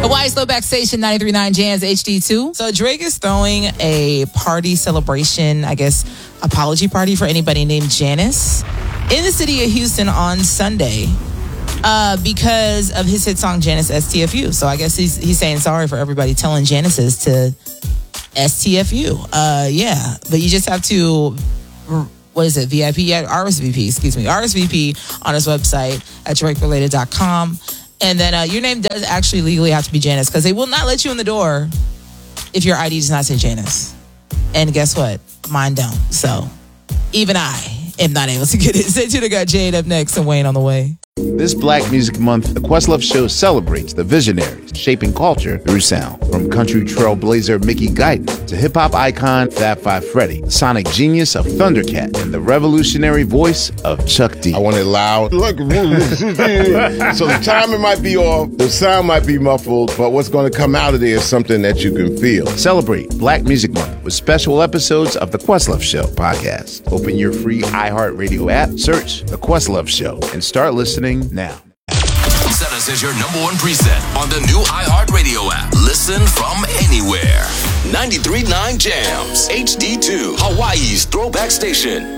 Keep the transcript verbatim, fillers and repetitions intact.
Hawaii's Throwback Station, ninety-three point nine Jams H D two. So Drake is throwing a party celebration, I guess, apology party for anybody named Janice in the city of Houston on Sunday uh, because of his hit song Janice S T F U. So I guess he's he's saying sorry for everybody telling Janice's to S T F U. Uh, yeah, but you just have to, what is it, V I P? Yeah, R S V P, excuse me, R S V P on his website at drake related dot com. And then uh, your name does actually legally have to be Janice because they will not let you in the door if your I D does not say Janice. And guess what? Mine don't. So even I am not able to get it. Stay tuned. I got Jade up next and Wayne on the way. This Black Music Month, the Questlove Show celebrates the visionaries shaping culture through sound. From country trailblazer Mickey Guyton to hip-hop icon Fab Five Freddy, the sonic genius of Thundercat, and the revolutionary voice of Chuck D. I want it loud. So the timing might be off, the sound might be muffled, but what's going to come out of there is something that you can feel. Celebrate Black Music Month with special episodes of the Questlove Show podcast. Open your free iHeartRadio app, search The Questlove Show, and start listening now. Set us as your number one preset on the new iHeartRadio app. Listen from anywhere. ninety-three point nine Jams, H D two, Hawaii's Throwback Station.